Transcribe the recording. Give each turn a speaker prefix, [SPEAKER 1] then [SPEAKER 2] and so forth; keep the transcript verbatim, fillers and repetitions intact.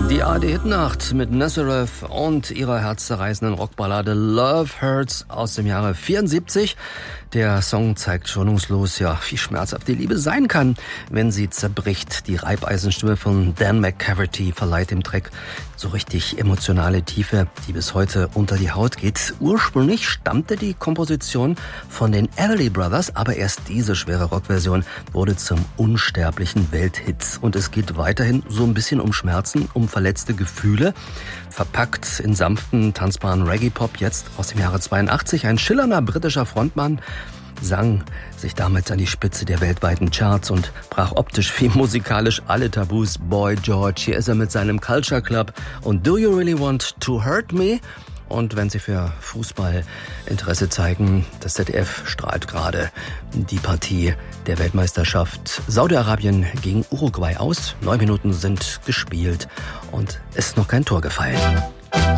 [SPEAKER 1] Die A R D-Hitnacht mit Nazareth und ihrer herzzerreißenden Rockballade Love Hurts aus dem Jahre vierundsiebzig. Der Song zeigt schonungslos, ja, wie schmerzhaft die Liebe sein kann, wenn sie zerbricht. Die Reibeisenstimme von Dan McCafferty verleiht dem Track so richtig emotionale Tiefe, die bis heute unter die Haut geht. Ursprünglich stammte die Komposition von den Everly Brothers, aber erst diese schwere Rockversion wurde zum unsterblichen Welthit. Und es geht weiterhin so ein bisschen um Schmerzen, um verletzte Gefühle, verpackt in sanften, tanzbaren Reggae-Pop, jetzt aus dem Jahre zweiundachtzig. Ein schillernder britischer Frontmann sang sich damals an die Spitze der weltweiten Charts und brach optisch wie musikalisch alle Tabus. Boy George, hier ist er mit seinem Culture Club und Do You Really Want to Hurt Me? Und wenn Sie für Fußball Interesse zeigen, das Z D F strahlt gerade die Partie der Weltmeisterschaft Saudi-Arabien gegen Uruguay aus. Neun Minuten sind gespielt und es ist noch kein Tor gefallen.